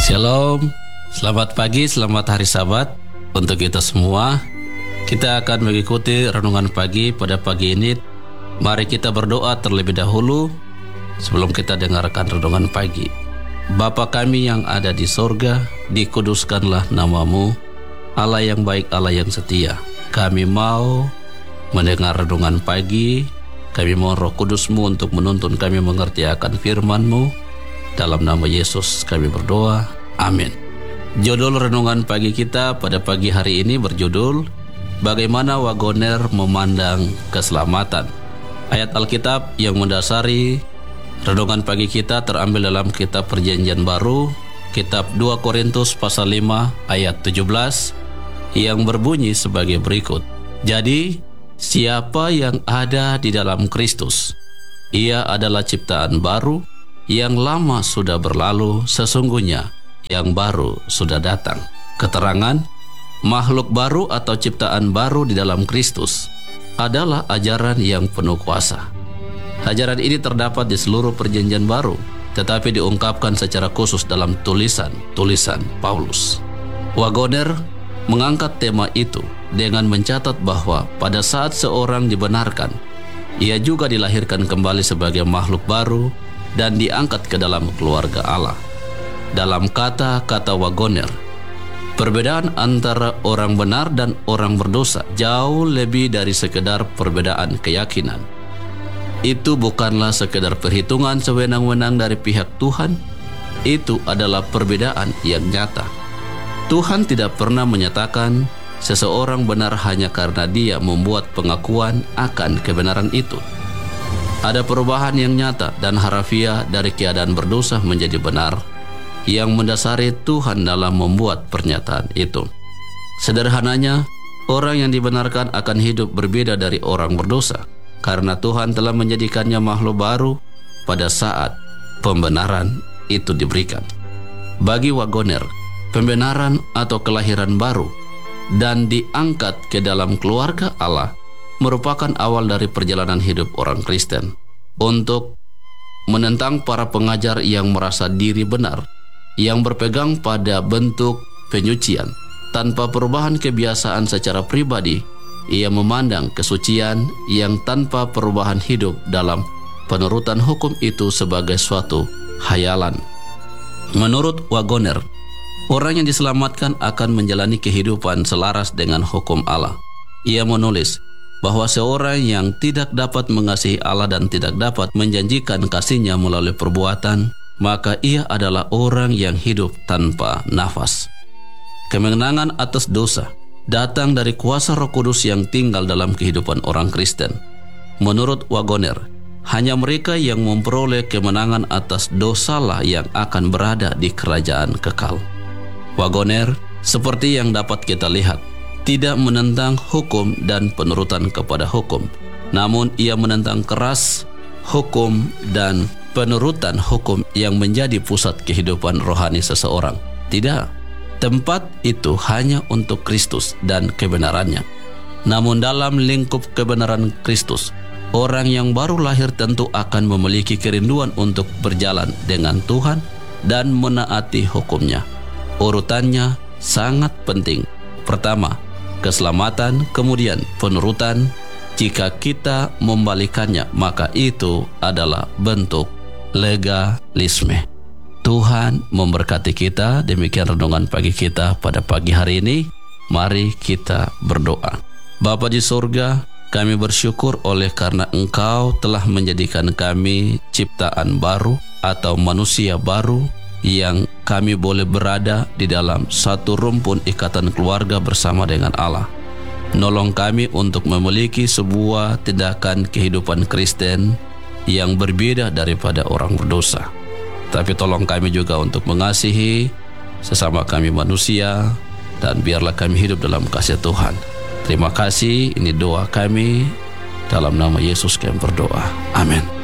Shalom, selamat pagi, selamat hari Sabat untuk kita semua. Kita akan mengikuti renungan pagi pada pagi ini. Mari kita berdoa terlebih dahulu sebelum kita dengarkan renungan pagi. Bapa kami yang ada di sorga, dikuduskanlah namamu, Allah yang baik, Allah yang setia. Kami mau mendengar renungan pagi. Kami mohon Roh Kudus-Mu untuk menuntun kami mengerti akan firman-Mu. Dalam nama Yesus kami berdoa. Amin. Judul renungan pagi kita pada pagi hari ini berjudul Bagaimana Wagoner Memandang Keselamatan. Ayat Alkitab yang mendasari renungan pagi kita terambil dalam kitab Perjanjian Baru, kitab 2 Korintus pasal 5 ayat 17 yang berbunyi sebagai berikut. Jadi, siapa yang ada di dalam Kristus, ia adalah ciptaan baru, yang lama sudah berlalu, sesungguhnya yang baru sudah datang. Keterangan makhluk baru atau ciptaan baru di dalam Kristus adalah ajaran yang penuh kuasa. Ajaran ini terdapat di seluruh Perjanjian Baru, tetapi diungkapkan secara khusus dalam tulisan Paulus. Wagoner mengangkat tema itu dengan mencatat bahwa pada saat seorang dibenarkan, ia juga dilahirkan kembali sebagai makhluk baru dan diangkat ke dalam keluarga Allah. Dalam kata-kata Wagoner, perbedaan antara orang benar dan orang berdosa jauh lebih dari sekedar perbedaan keyakinan. Itu bukanlah sekedar perhitungan sewenang-wenang dari pihak Tuhan, itu adalah perbedaan yang nyata. Tuhan tidak pernah menyatakan seseorang benar hanya karena dia membuat pengakuan akan kebenaran itu. Ada perubahan yang nyata dan harafiah dari keadaan berdosa menjadi benar yang mendasari Tuhan dalam membuat pernyataan itu. Sederhananya, orang yang dibenarkan akan hidup berbeda dari orang berdosa karena Tuhan telah menjadikannya makhluk baru pada saat pembenaran itu diberikan. Bagi Wagoner, pembenaran atau kelahiran baru dan diangkat ke dalam keluarga Allah merupakan awal dari perjalanan hidup orang Kristen untuk menentang para pengajar yang merasa diri benar, yang berpegang pada bentuk penyucian. Tanpa perubahan kebiasaan secara pribadi, ia memandang kesucian yang tanpa perubahan hidup dalam penurutan hukum itu sebagai suatu khayalan. Menurut Wagoner, orang yang diselamatkan akan menjalani kehidupan selaras dengan hukum Allah. Ia menulis bahwa seorang yang tidak dapat mengasihi Allah dan tidak dapat menjanjikan kasih-Nya melalui perbuatan, maka ia adalah orang yang hidup tanpa nafas. Kemenangan atas dosa datang dari kuasa Roh Kudus yang tinggal dalam kehidupan orang Kristen. Menurut Wagoner, hanya mereka yang memperoleh kemenangan atas dosalah yang akan berada di kerajaan kekal. Wagoner, seperti yang dapat kita lihat, tidak menentang hukum dan penurutan kepada hukum, namun ia menentang keras hukum dan penurutan hukum yang menjadi pusat kehidupan rohani seseorang. Tidak, tempat itu hanya untuk Kristus dan kebenarannya. Namun dalam lingkup kebenaran Kristus, orang yang baru lahir tentu akan memiliki kerinduan untuk berjalan dengan Tuhan dan menaati hukum-Nya. Urutannya sangat penting. Pertama, keselamatan, kemudian penurutan. Jika kita membalikannya, maka itu adalah bentuk legalisme. Tuhan memberkati kita. Demikian renungan pagi kita pada pagi hari ini. Mari kita berdoa. Bapa di surga, kami bersyukur oleh karena Engkau telah menjadikan kami ciptaan baru atau manusia baru yang kami boleh berada di dalam satu rumpun ikatan keluarga bersama dengan Allah. Nolong kami untuk memiliki sebuah tindakan kehidupan Kristen yang berbeda daripada orang berdosa. Tapi tolong kami juga untuk mengasihi sesama kami manusia, dan biarlah kami hidup dalam kasih Tuhan. Terima kasih, ini doa kami. Dalam nama Yesus kami berdoa. Amin.